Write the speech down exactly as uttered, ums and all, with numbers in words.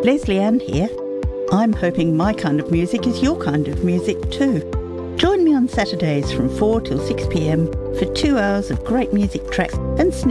Leslie Ann here. I'm hoping my kind of music is your kind of music too. Join me on Saturdays from four till six p m for two hours of great music tracks and snippets